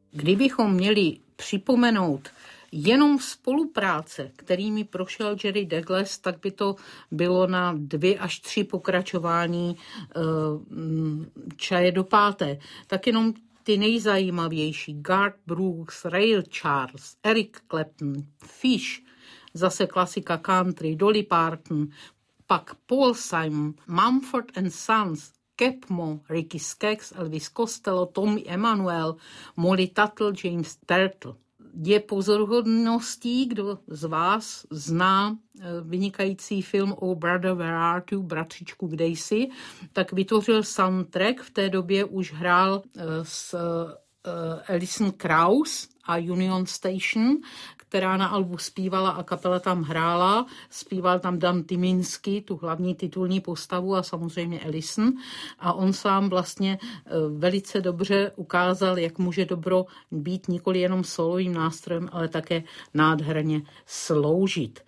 Kdybychom měli připomenout jenom spolupráce, kterými prošel Jerry Douglas, tak by to bylo na 2 až 3 pokračování Čaje do páté. Tak jenom ty nejzajímavější: Garth Brooks, Ray Charles, Eric Clapton, Fish, zase klasika country, Dolly Parton, pak Paul Simon, Mumford and Sons, Capmo, Ricky Skaggs, Elvis Costello, Tommy Emmanuel, Molly Tuttle, James Turtle. Je pozoruhodností, kdo z vás zná vynikající film O Brother Where Are You, Bratřičku, kde jsi, tak vytvořil soundtrack, v té době už hrál s Alison Krauss a Union Station, která na albu zpívala a kapela tam hrála. Zpíval tam Dan Tyminsky, tu hlavní titulní postavu, a samozřejmě Alison. A on sám vlastně velice dobře ukázal, jak může dobro být nikoli jenom solovým nástrojem, ale také nádherně sloužit.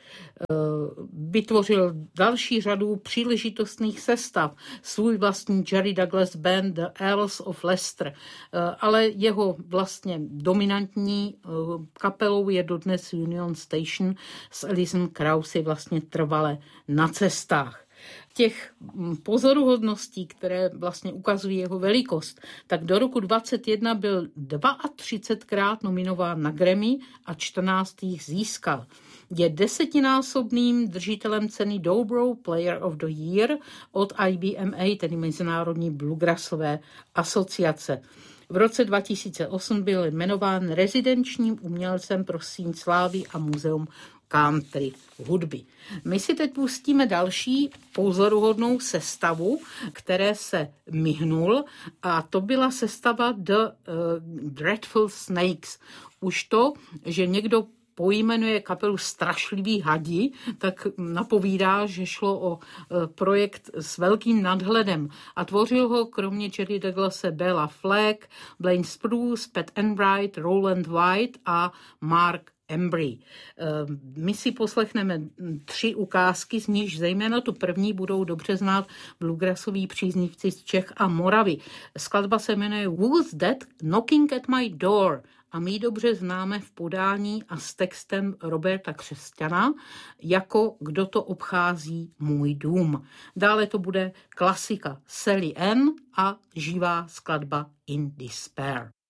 Vytvořil další řadu příležitostných sestav, svůj vlastní Jerry Douglas Band, The Earls of Leicester, ale jeho vlastně dominantní kapelou je dodnes Union Station s Alison Krauss vlastně trvale na cestách. Těch pozoruhodností, které vlastně ukazují jeho velikost, tak do roku 2021 byl 32krát nominován na Grammy a 14 jich získal. Je 10násobným držitelem ceny Dobro Player of the Year od IBMA, tedy Mezinárodní bluegrassové asociace. V roce 2008 byl jmenován rezidenčním umělcem pro síň slávy a muzeum country hudby. My si teď pustíme další pozoruhodnou sestavu, které se myhnul, a to byla sestava The Dreadful Snakes. Už to, že někdo pojmenuje kapelu Strašliví hadi, tak napovídá, že šlo o projekt s velkým nadhledem. A tvořil ho kromě Jerry Douglase Bela Fleck, Blaine Spruce, Pat Enright, Roland White a Mark Embry. My si poslechneme 3 ukázky, z níž zejména tu první budou dobře znát bluegrassoví příznivci z Čech a Moravy. Skladba se jmenuje Who's That Knocking at My Door? A my ji dobře známe v podání a s textem Roberta Křesťana jako Kdo to obchází můj dům. Dále to bude klasika Sally Ann a živá skladba In Despair.